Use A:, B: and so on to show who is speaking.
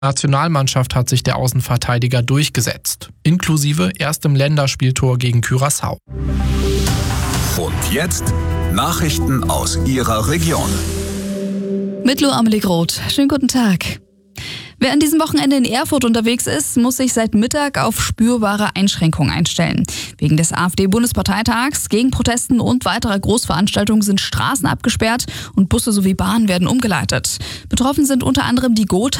A: Nationalmannschaft hat sich der Außenverteidiger durchgesetzt, inklusive erstem Länderspieltor gegen Curaçao.
B: Und jetzt Nachrichten aus Ihrer Region.
C: Mit Lo Amelie Groth. Schönen guten Tag. Wer an diesem Wochenende in Erfurt unterwegs ist, muss sich seit Mittag auf spürbare Einschränkungen einstellen. Wegen des AfD-Bundesparteitags, Gegenprotesten und weiterer Großveranstaltungen sind Straßen abgesperrt und Busse sowie Bahnen werden umgeleitet. Betroffen sind unter anderem die Gotha